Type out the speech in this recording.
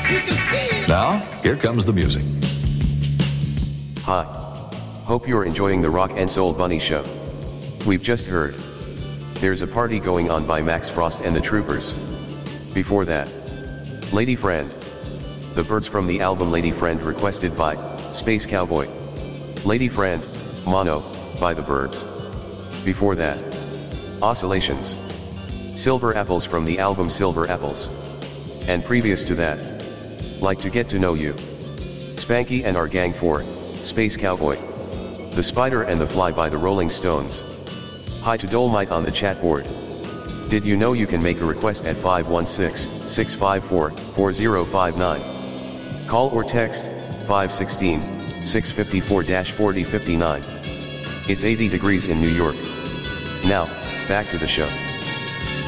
Now, here comes the music. Hi. Hope you're enjoying the Rock and Soul Bunny Show. We've just heard There's a Party Going On by Max Frost and the Troopers. Before that, Lady Friend. The Birds from the album Lady Friend requested by Space Cowboy. Lady Friend, Mono, by the Birds. Before that, Oscillations. Silver Apples from the album Silver Apples. And previous to that, Like to Get to Know You. Spanky and Our Gang for Space Cowboy. The Spider and the Fly by the Rolling Stones. Hi to Dolmite on the chat board. Did you know you can make a request at 516-654-4059? Call or text 516-654-4059. It's 80 degrees in New York. Now, back to the show.